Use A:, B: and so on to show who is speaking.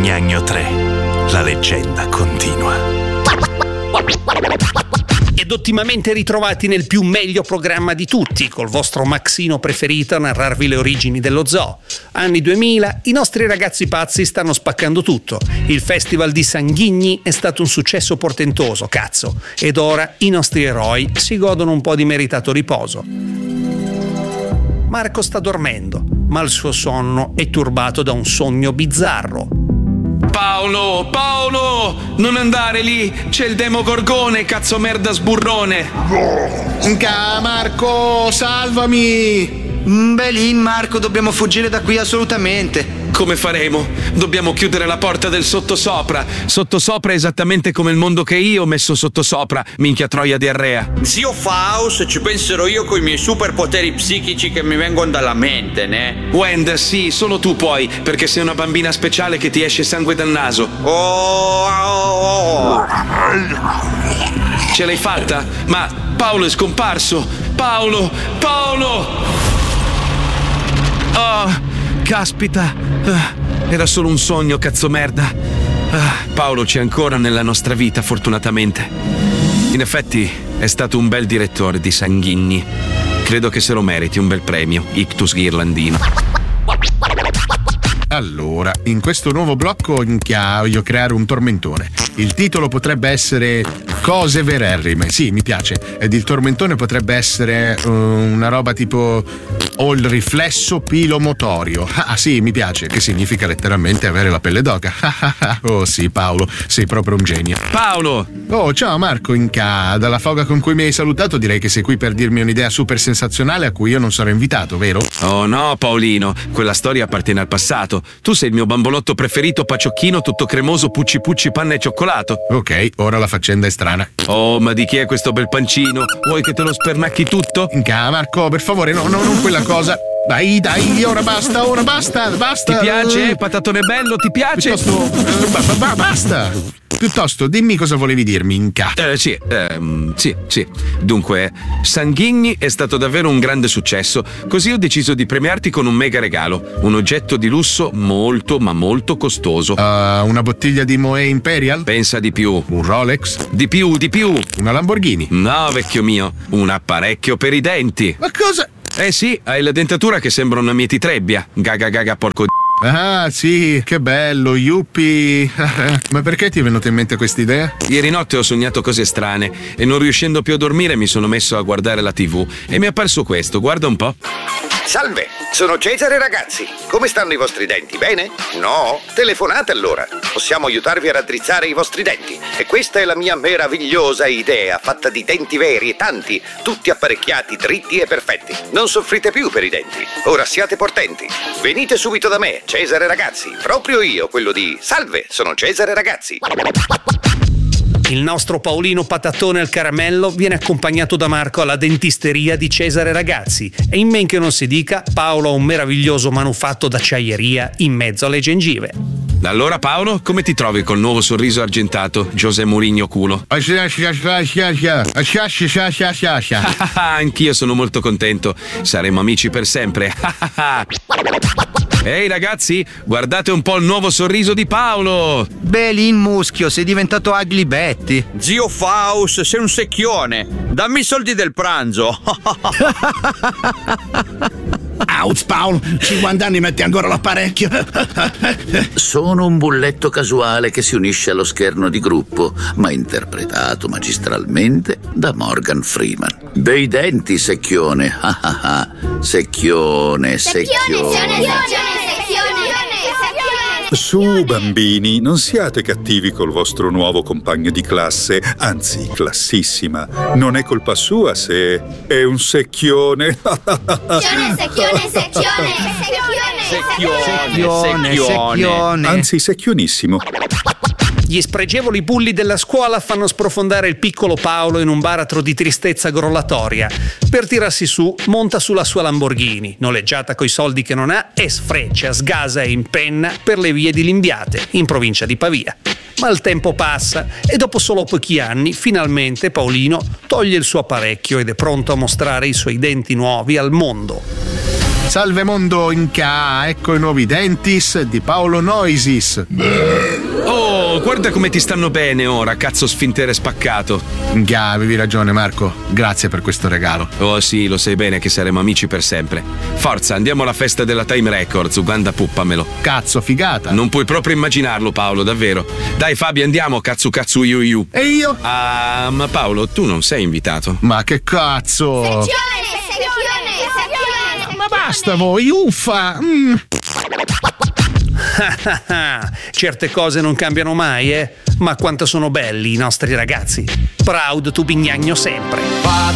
A: Gnagno 3, la leggenda continua.
B: Ed ottimamente ritrovati nel più meglio programma di tutti, col vostro Maxino preferito a narrarvi le origini dello zoo. Anni 2000, i nostri ragazzi pazzi stanno spaccando tutto. Il festival di Sanghigni è stato un successo portentoso, cazzo. Ed ora i nostri eroi si godono un po' di meritato riposo. Marco sta dormendo, ma il suo sonno è turbato da un sogno bizzarro.
C: Paolo, non andare lì, c'è il Demogorgone, cazzo merda sburrone.
D: Marco, salvami.
E: Belin, Marco, dobbiamo fuggire da qui assolutamente.
C: Come faremo? Dobbiamo chiudere la porta del sottosopra. Sottosopra è esattamente come il mondo che io ho messo sottosopra, minchia troia diarrea.
F: Zio Faust, ci penserò io coi miei superpoteri psichici che mi vengono dalla mente, ne?
C: Wend, sì, solo tu puoi, perché sei una bambina speciale che ti esce sangue dal naso.
F: Oh.
C: Ce l'hai fatta? Ma Paolo è scomparso. Paolo! Oh, caspita. Era solo un sogno, cazzo merda. Paolo c'è ancora nella nostra vita, fortunatamente. In effetti è stato un bel direttore di Sanghigni. Credo che se lo meriti un bel premio, ictus ghirlandino.
D: Allora, in questo nuovo blocco voglio creare un tormentone. Il titolo potrebbe essere Cose vererrime. Sì, mi piace. Ed il tormentone potrebbe essere una roba tipo Ho il riflesso pilomotorio. Ah sì, mi piace, che significa letteralmente avere la pelle d'oca. Oh sì, Paolo, sei proprio un genio.
C: Paolo!
D: Oh, ciao Marco, dalla foga con cui mi hai salutato direi che sei qui per dirmi un'idea super sensazionale a cui io non sarò invitato, vero?
C: Oh no, Paolino, quella storia appartiene al passato. Tu sei il mio bambolotto preferito, paciocchino, tutto cremoso, pucci panna e cioccolato.
D: Ok, ora la faccenda è strana.
C: Oh, ma di chi è questo bel pancino? Vuoi che te lo spernacchi tutto?
D: Marco, per favore, no, non quella cosa. Dai, ora basta.
C: Ti piace? Patatone bello, ti piace?
D: Piuttosto, basta. Piuttosto, dimmi cosa volevi dirmi, Inca.
C: Sì. Dunque, Sanghigni è stato davvero un grande successo, così ho deciso di premiarti con un mega regalo, un oggetto di lusso molto, ma molto costoso.
D: Una bottiglia di Moët Imperial?
C: Pensa di più.
D: Un Rolex?
C: Di più.
D: Una Lamborghini?
C: No, vecchio mio, un apparecchio per i denti.
D: Ma cosa?
C: Sì, hai la dentatura che sembra una mietitrebbia. Gaga, porco d***o.
D: Ah, sì, che bello, yuppie. Ma perché ti è venuta in mente questa idea?
C: Ieri notte ho sognato cose strane e non riuscendo più a dormire mi sono messo a guardare la TV e mi è apparso questo, guarda un po'.
G: Salve, sono Cesare ragazzi. Come stanno i vostri denti? Bene? No? Telefonate allora. Possiamo aiutarvi a raddrizzare i vostri denti. E questa è la mia meravigliosa idea, fatta di denti veri e tanti, tutti apparecchiati, dritti e perfetti. Non soffrite più per i denti. Ora siate portenti. Venite subito da me, Cesare ragazzi. Proprio io, quello di Salve, sono Cesare ragazzi.
B: Il nostro Paolino patatone al caramello viene accompagnato da Marco alla dentisteria di Cesare Ragazzi e in men che non si dica Paolo ha un meraviglioso manufatto d'acciaieria in mezzo alle gengive.
C: Allora Paolo, come ti trovi col nuovo sorriso argentato, José Mourinho culo? Anch'io sono molto contento, saremo amici per sempre. Ehi ragazzi, guardate un po' il nuovo sorriso di Paolo.
E: Belin muschio, sei diventato Ugly Betty.
F: Zio Faust, sei un secchione. Dammi i soldi del pranzo.
H: Out, Paolo, 50 anni metti ancora l'apparecchio.
I: Sono un bulletto casuale che si unisce allo scherno di gruppo, ma interpretato magistralmente da Morgan Freeman. Bei denti, secchione. Secchione.
J: Su, bambini, non siate cattivi col vostro nuovo compagno di classe, anzi, classissima. Non è colpa sua se è un secchione.
E: Secchione.
J: Anzi, secchionissimo.
B: Gli spregevoli bulli della scuola fanno sprofondare il piccolo Paolo in un baratro di tristezza grollatoria. Per tirarsi su, monta sulla sua Lamborghini, noleggiata coi soldi che non ha, e sfreccia, sgasa e impenna per le vie di Limbiate, in provincia di Pavia. Ma il tempo passa e dopo solo pochi anni, finalmente Paolino toglie il suo apparecchio ed è pronto a mostrare i suoi denti nuovi al mondo.
D: Salve mondo Inca, ecco i nuovi Dentis di Paolo Noisis.
C: Oh, guarda come ti stanno bene ora, cazzo sfintere spaccato.
D: Inca, avevi ragione Marco, grazie per questo regalo.
C: Oh sì, lo sai bene che saremo amici per sempre. Forza, andiamo alla festa della Time Records, Uganda puppamelo.
D: Cazzo, figata.
C: Non puoi proprio immaginarlo Paolo, davvero. Dai Fabio, andiamo, cazzo iu.
D: E io?
C: Ah, ma Paolo, tu non sei invitato.
D: Ma che cazzo?
K: Sezione.
D: Ma basta voi, uffa!
B: Certe cose non cambiano mai, ma quanto sono belli i nostri ragazzi. Proud to Bignagno sempre.